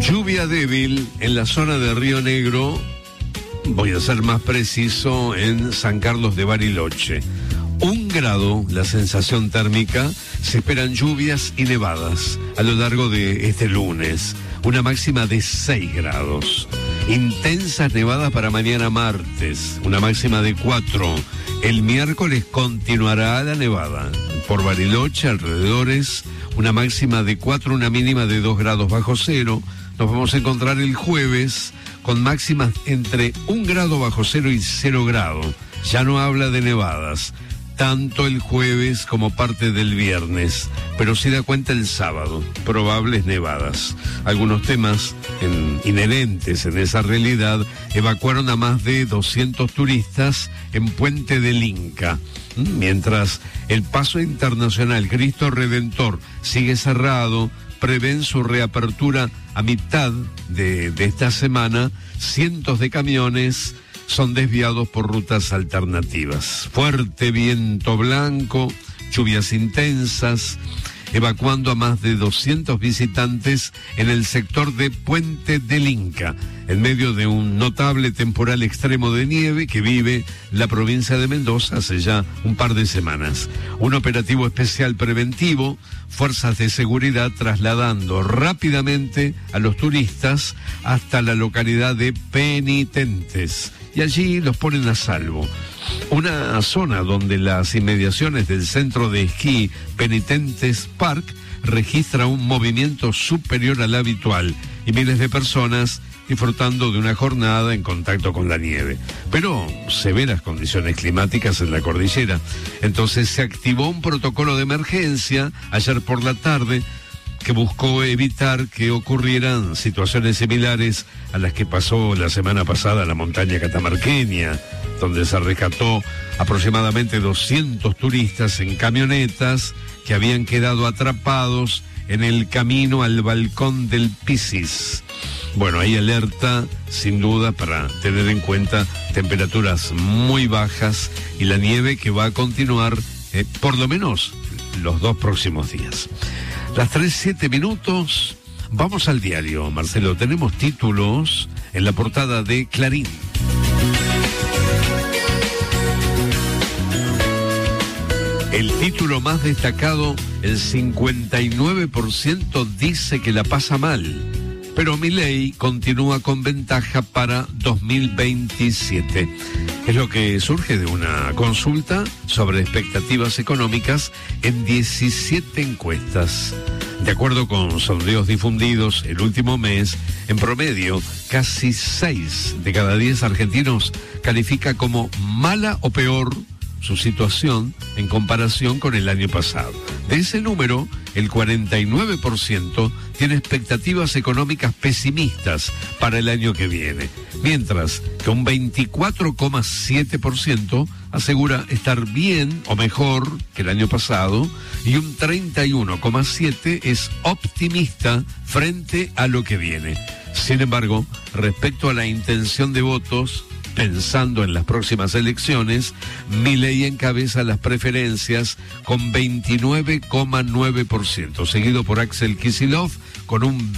Lluvia débil en la zona de Río Negro, voy a ser más preciso, en San Carlos de Bariloche. 1 grado la sensación térmica, se esperan lluvias y nevadas a lo largo de este lunes. Una máxima de 6 grados. Intensas nevadas para mañana martes, una máxima de 4. El miércoles continuará la nevada. Por Bariloche, alrededores, una máxima de 4, una mínima de 2 grados bajo cero. Nos vamos a encontrar el jueves con máximas entre 1 grado bajo cero y 0 grado. Ya no habla de nevadas, tanto el jueves como parte del viernes, pero sí da cuenta el sábado, probables nevadas. Algunos temas inherentes en esa realidad: evacuaron a más de 200 turistas en Puente del Inca. Mientras el paso internacional Cristo Redentor sigue cerrado, prevén su reapertura a mitad de esta semana. Cientos de camiones son desviados por rutas alternativas. Fuerte viento blanco, lluvias intensas, evacuando a más de 200 visitantes en el sector de Puente del Inca, en medio de un notable temporal extremo de nieve que vive la provincia de Mendoza hace ya un par de semanas. Un operativo especial preventivo, fuerzas de seguridad trasladando rápidamente a los turistas hasta la localidad de Penitentes, y allí los ponen a salvo. Una zona donde las inmediaciones del centro de esquí Penitentes Park registra un movimiento superior al habitual y miles de personas disfrutando de una jornada en contacto con la nieve. Pero severas condiciones climáticas en la cordillera. Entonces se activó un protocolo de emergencia ayer por la tarde que buscó evitar que ocurrieran situaciones similares a las que pasó la semana pasada en la montaña catamarqueña, donde se rescató aproximadamente 200 turistas en camionetas que habían quedado atrapados en el camino al balcón del Pisis. Bueno, hay alerta, sin duda, para tener en cuenta temperaturas muy bajas y la nieve que va a continuar por lo menos los 2 próximos días. Las 3:07, vamos al diario, Marcelo. Tenemos títulos en la portada de Clarín. El título más destacado: el 59% dice que la pasa mal, pero Milei continúa con ventaja para 2027. Es lo que surge de una consulta sobre expectativas económicas en 17 encuestas. De acuerdo con sondeos difundidos el último mes, en promedio, casi 6 de cada 10 argentinos califica como mala o peor su situación en comparación con el año pasado. De ese número, el 49% tiene expectativas económicas pesimistas para el año que viene, mientras que un 24,7% asegura estar bien o mejor que el año pasado, y un 31,7% es optimista frente a lo que viene. Sin embargo, respecto a la intención de votos, pensando en las próximas elecciones, Milei encabeza las preferencias con 29,9%, seguido por Axel Kicillof con un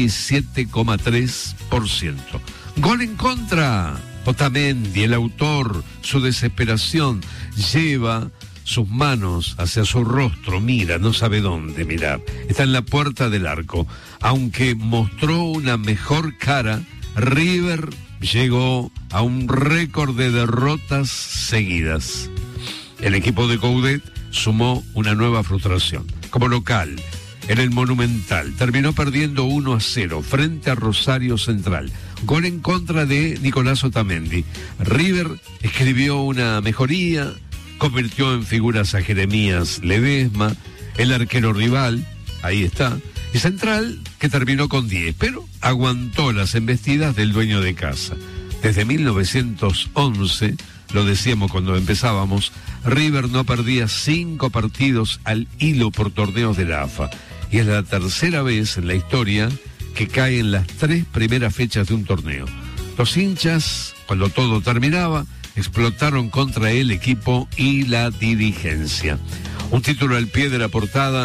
27,3%. Gol en contra. Otamendi, el autor, su desesperación, lleva sus manos hacia su rostro, mira, no sabe dónde mirar. Está en la puerta del arco. Aunque mostró una mejor cara, River llegó a un récord de derrotas seguidas. El equipo de Coudet sumó una nueva frustración. Como local, en el Monumental, terminó perdiendo 1-0 frente a Rosario Central. Gol en contra de Nicolás Otamendi. River escribió una mejoría, convirtió en figuras a Jeremías Ledesma, el arquero rival, ahí está, y Central, que terminó con 10, pero aguantó las embestidas del dueño de casa. Desde 1911, lo decíamos cuando empezábamos, River no perdía 5 partidos al hilo por torneos de la AFA. Y es la tercera vez en la historia que cae en las 3 primeras fechas de un torneo. Los hinchas, cuando todo terminaba, explotaron contra el equipo y la dirigencia. Un título al pie de la portada: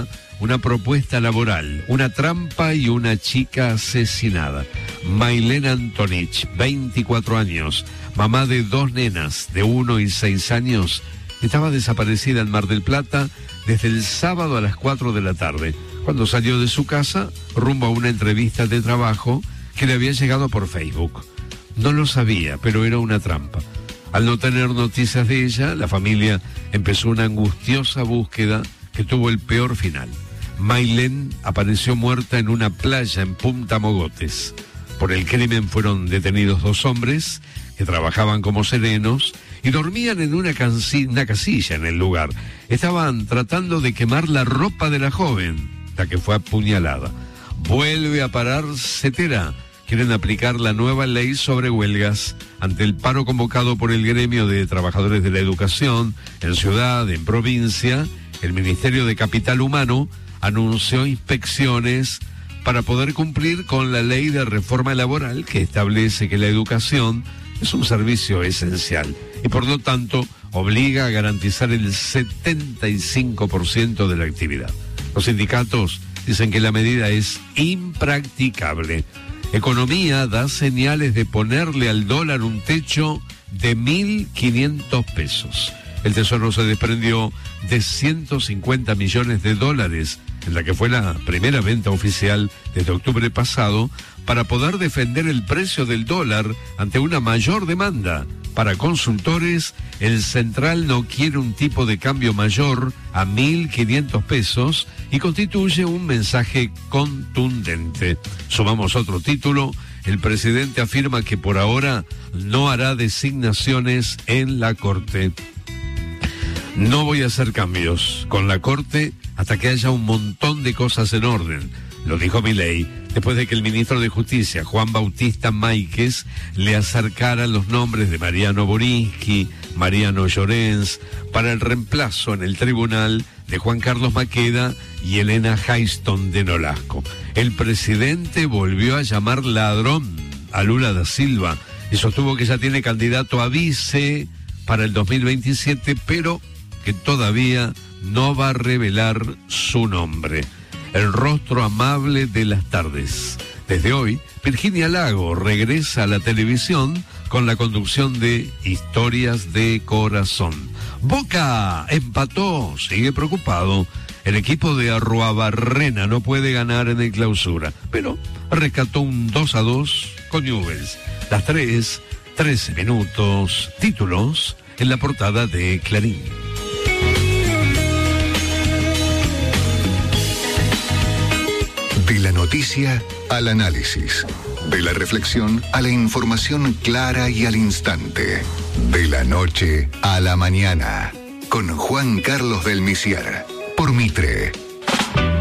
una propuesta laboral, una trampa y una chica asesinada. Maylene Antonich, 24 años, mamá de 2 nenas de 1 y 6 años, estaba desaparecida en Mar del Plata desde el sábado a las 4 de la tarde, cuando salió de su casa rumbo a una entrevista de trabajo que le había llegado por Facebook. No lo sabía, pero era una trampa. Al no tener noticias de ella, la familia empezó una angustiosa búsqueda que tuvo el peor final. Maylene apareció muerta en una playa en Punta Mogotes. Por el crimen fueron detenidos 2 hombres que trabajaban como serenos y dormían en una casilla en el lugar. Estaban tratando de quemar la ropa de la joven, la que fue apuñalada. Vuelve a parar Cetera. Quieren aplicar la nueva ley sobre huelgas ante el paro convocado por el gremio de trabajadores de la educación en ciudad, en provincia. El Ministerio de Capital Humano anunció inspecciones para poder cumplir con la ley de reforma laboral que establece que la educación es un servicio esencial y por lo tanto obliga a garantizar el 75% de la actividad. Los sindicatos dicen que la medida es impracticable. Economía da señales de ponerle al dólar un techo de 1.500 pesos. El Tesoro se desprendió de 150 millones de dólares, en la que fue la primera venta oficial desde octubre pasado, para poder defender el precio del dólar ante una mayor demanda. Para consultores, el central no quiere un tipo de cambio mayor a 1.500 pesos y constituye un mensaje contundente. Sumamos otro título. El presidente afirma que por ahora no hará designaciones en la Corte. No voy a hacer cambios con la Corte hasta que haya un montón de cosas en orden, lo dijo Milei, después de que el ministro de Justicia, Juan Bautista Máiquez, le acercara los nombres de Mariano Borinsky, Mariano Llorens, para el reemplazo en el tribunal de Juan Carlos Maqueda y Elena Hayston de Nolasco. El presidente volvió a llamar ladrón a Lula da Silva y sostuvo que ya tiene candidato a vice para el 2027, pero que todavía no va a revelar su nombre. El rostro amable de las tardes. Desde hoy, Virginia Lago regresa a la televisión con la conducción de Historias de Corazón. Boca empató, sigue preocupado. El equipo de Arruabarrena no puede ganar en el Clausura, pero rescató un 2-2 con Newell's. Las 3:13 minutos, títulos en la portada de Clarín. De la noticia al análisis, de la reflexión a la información clara y al instante, de la noche a la mañana, con Juan Carlos del Misier, por Mitre.